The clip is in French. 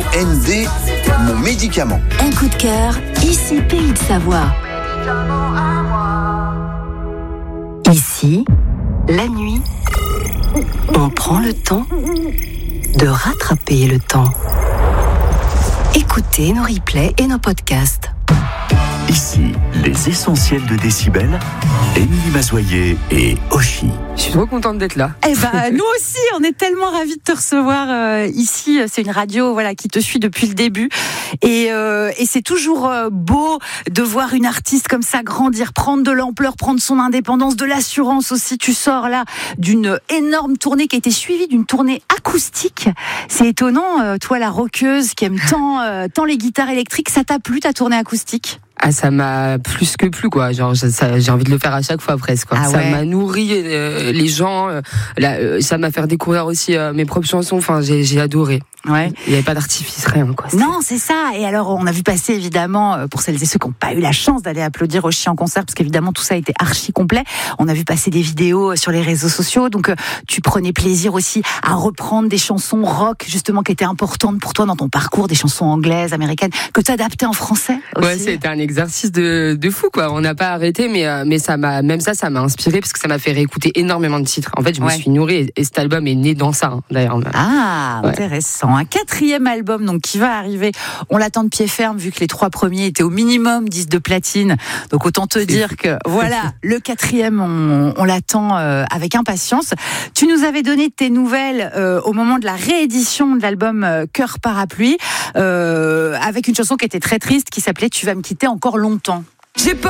ND, mon médicament. Un coup de cœur, ici Pays de Savoie. Ici, la nuit, on prend le temps de rattraper le temps. Écoutez nos replays et nos podcasts. Ici, les essentiels de Décibel, Émilie Mazoyer et Oshi. Je suis trop contente d'être là. Eh ben, nous aussi, on est tellement ravis de te recevoir ici. C'est une radio, voilà, qui te suit depuis le début, et c'est toujours beau de voir une artiste comme ça grandir, prendre de l'ampleur, prendre son indépendance, de l'assurance aussi. Tu sors là d'une énorme tournée qui a été suivie d'une tournée acoustique. C'est étonnant, toi, la rockeuse qui aime tant les guitares électriques, ça t'a plu ta tournée acoustique? Ah, ça m'a plus que plu, quoi. Genre, j'ai envie de le faire à chaque fois presque, quoi. Ah ça ouais. m'a nourri les gens. Ça m'a fait découvrir aussi mes propres chansons. Enfin, j'ai adoré. Ouais. Il n'y avait pas d'artifice, rien, quoi. Non, c'est ça. Et alors, on a vu passer, évidemment, pour celles et ceux qui n'ont pas eu la chance d'aller applaudir Oshi en concert, parce qu'évidemment, tout ça a été archi complet. On a vu passer des vidéos sur les réseaux sociaux. Donc, tu prenais plaisir aussi à reprendre des chansons rock, justement, qui étaient importantes pour toi dans ton parcours, des chansons anglaises, américaines, que tu adaptais en français aussi. Ouais, c'était un exercice de fou, quoi. On n'a pas arrêté, mais ça m'a inspiré, parce que ça m'a fait réécouter énormément de titres. En fait, je me suis nourrie, et cet album est né dans ça, hein, d'ailleurs. Ah, ouais. Intéressant. Un 4e album, donc, qui va arriver. On l'attend de pied ferme, vu que les 3 premiers étaient au minimum 10 de platine. Donc, autant te dire que, voilà, le 4e, on l'attend avec impatience. Tu nous avais donné tes nouvelles au moment de la réédition de l'album Cœur Parapluie, avec une chanson qui était très triste, qui s'appelait Tu vas me quitter encore longtemps. J'ai peur.